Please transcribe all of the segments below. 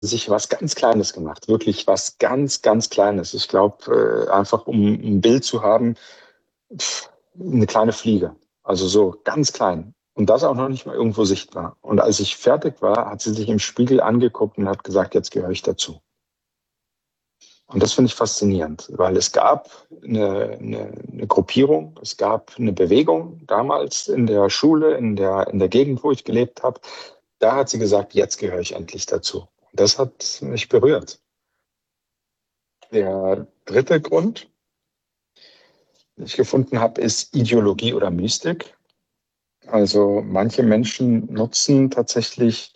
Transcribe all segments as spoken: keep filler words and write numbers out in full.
sich was ganz Kleines gemacht, wirklich was ganz, ganz Kleines. Ich glaube, äh, einfach um ein Bild zu haben, pff, eine kleine Fliege, also so ganz klein. Und das auch noch nicht mal irgendwo sichtbar. Und als ich fertig war, hat sie sich im Spiegel angeguckt und hat gesagt, jetzt gehöre ich dazu. Und das finde ich faszinierend, weil es gab eine, eine, eine Gruppierung, es gab eine Bewegung damals in der Schule, in der, in der Gegend, wo ich gelebt habe. Da hat sie gesagt, jetzt gehöre ich endlich dazu. Und das hat mich berührt. Der dritte Grund, den ich gefunden habe, ist Ideologie oder Mystik. Also manche Menschen nutzen tatsächlich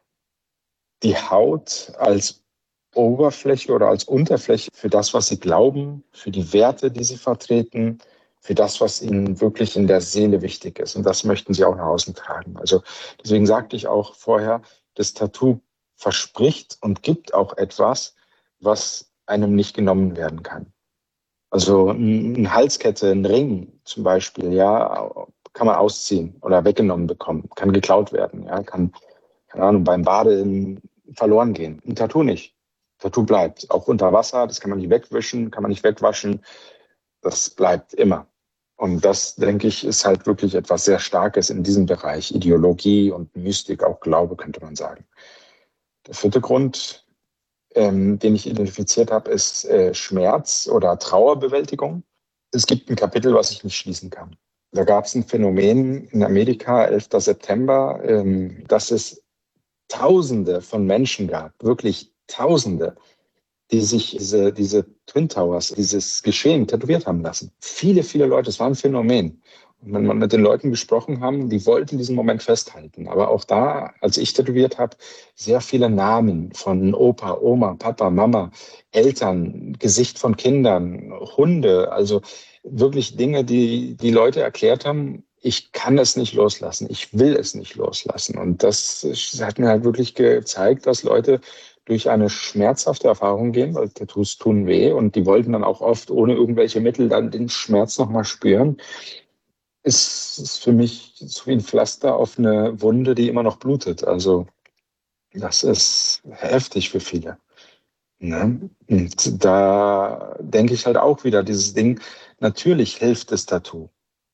die Haut als Oberfläche oder als Unterfläche für das, was sie glauben, für die Werte, die sie vertreten, für das, was ihnen wirklich in der Seele wichtig ist. Und das möchten sie auch nach außen tragen. Also deswegen sagte ich auch vorher, das Tattoo verspricht und gibt auch etwas, was einem nicht genommen werden kann. Also eine Halskette, ein Ring zum Beispiel, ja, kann man ausziehen oder weggenommen bekommen, kann geklaut werden, ja, kann, keine Ahnung, beim Baden verloren gehen. Ein Tattoo nicht. Tattoo bleibt. Auch unter Wasser, das kann man nicht wegwischen, kann man nicht wegwaschen. Das bleibt immer. Und das, denke ich, ist halt wirklich etwas sehr Starkes in diesem Bereich. Ideologie und Mystik, auch Glaube, könnte man sagen. Der vierte Grund, ähm, den ich identifiziert habe, ist äh, Schmerz oder Trauerbewältigung. Es gibt ein Kapitel, was ich nicht schließen kann. Da gab es ein Phänomen in Amerika, elfter September, ähm, dass es Tausende von Menschen gab, wirklich Tausende, die sich diese, diese Twin Towers, dieses Geschehen tätowiert haben lassen. Viele, viele Leute, es war ein Phänomen. Und wenn man mit den Leuten gesprochen haben, die wollten diesen Moment festhalten. Aber auch da, als ich tätowiert habe, sehr viele Namen von Opa, Oma, Papa, Mama, Eltern, Gesicht von Kindern, Hunde, also wirklich Dinge, die die Leute erklärt haben, ich kann es nicht loslassen, ich will es nicht loslassen. Und das hat mir halt wirklich gezeigt, dass Leute durch eine schmerzhafte Erfahrung gehen, weil Tattoos tun weh und die wollten dann auch oft ohne irgendwelche Mittel dann den Schmerz nochmal spüren. Ist, ist für mich so wie ein Pflaster auf eine Wunde, die immer noch blutet. Also das ist heftig für viele. Ne? Und da denke ich halt auch wieder, dieses Ding, natürlich hilft das Tattoo.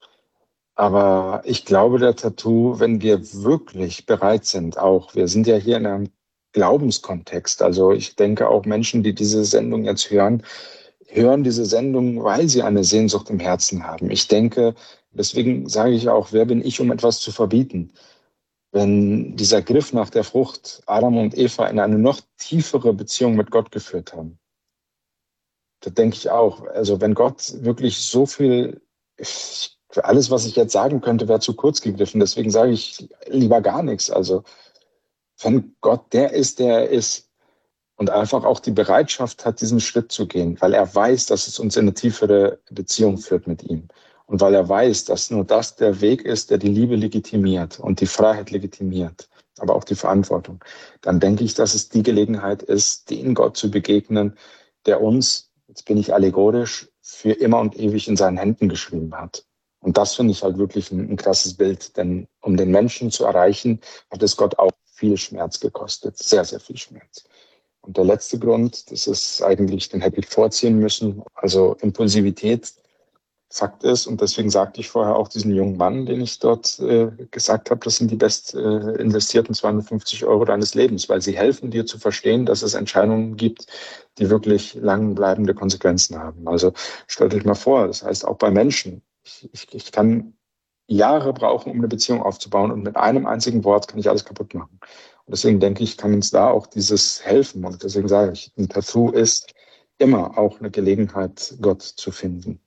Aber ich glaube, der Tattoo, wenn wir wirklich bereit sind, auch, wir sind ja hier in einem Glaubenskontext. Also ich denke auch Menschen, die diese Sendung jetzt hören, hören diese Sendung, weil sie eine Sehnsucht im Herzen haben. Ich denke, deswegen sage ich auch, wer bin ich, um etwas zu verbieten? Wenn dieser Griff nach der Frucht Adam und Eva in eine noch tiefere Beziehung mit Gott geführt haben, da denke ich auch, also wenn Gott wirklich so viel, für alles, was ich jetzt sagen könnte, wäre zu kurz gegriffen. Deswegen sage ich lieber gar nichts. Also wenn Gott der ist, der er ist und einfach auch die Bereitschaft hat, diesen Schritt zu gehen, weil er weiß, dass es uns in eine tiefere Beziehung führt mit ihm. Und weil er weiß, dass nur das der Weg ist, der die Liebe legitimiert und die Freiheit legitimiert, aber auch die Verantwortung, dann denke ich, dass es die Gelegenheit ist, den Gott zu begegnen, der uns, jetzt bin ich allegorisch, für immer und ewig in seinen Händen geschrieben hat. Und das finde ich halt wirklich ein, ein krasses Bild, denn um den Menschen zu erreichen, hat es Gott auch viel Schmerz gekostet, sehr, sehr viel Schmerz. Und der letzte Grund, das ist eigentlich, den hätte ich vorziehen müssen, also Impulsivität. Fakt ist, und deswegen sagte ich vorher auch diesen jungen Mann, den ich dort äh, gesagt habe, das sind die best äh, investierten zweihundertfünfzig Euro deines Lebens, weil sie helfen dir zu verstehen, dass es Entscheidungen gibt, die wirklich langbleibende Konsequenzen haben. Also stellt euch mal vor, das heißt auch bei Menschen, ich, ich, ich kann Jahre brauchen, um eine Beziehung aufzubauen und mit einem einzigen Wort kann ich alles kaputt machen. Und deswegen denke ich, kann uns da auch dieses helfen. Und deswegen sage ich, ein Tattoo ist immer auch eine Gelegenheit, Gott zu finden.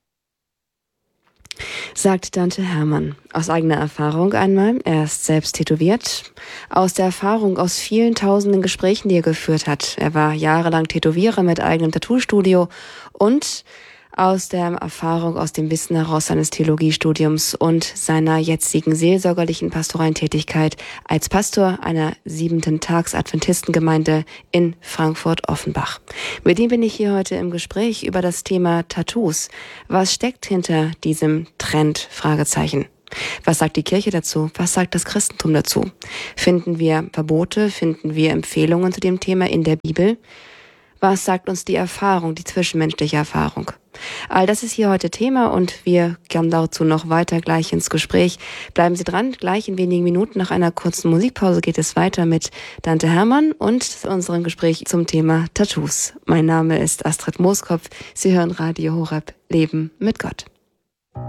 Sagt Dante Hermann. Aus eigener Erfahrung einmal. Er ist selbst tätowiert. Aus der Erfahrung aus vielen tausenden Gesprächen, die er geführt hat. Er war jahrelang Tätowierer mit eigenem Tattoo-Studio und aus der Erfahrung, aus dem Wissen heraus seines Theologiestudiums und seiner jetzigen seelsorgerlichen pastoralen Tätigkeit als Pastor einer siebenten Tags-Adventistengemeinde in Frankfurt-Offenbach. Mit ihm bin ich hier heute im Gespräch über das Thema Tattoos. Was steckt hinter diesem Trend? Fragezeichen. Was sagt die Kirche dazu? Was sagt das Christentum dazu? Finden wir Verbote? Finden wir Empfehlungen zu dem Thema in der Bibel? Was sagt uns die Erfahrung, die zwischenmenschliche Erfahrung? All das ist hier heute Thema und wir kommen dazu noch weiter gleich ins Gespräch. Bleiben Sie dran, gleich in wenigen Minuten nach einer kurzen Musikpause geht es weiter mit Dante Hermann und unserem Gespräch zum Thema Tattoos. Mein Name ist Astrid Mooskopf. Sie hören Radio Horeb, Leben mit Gott.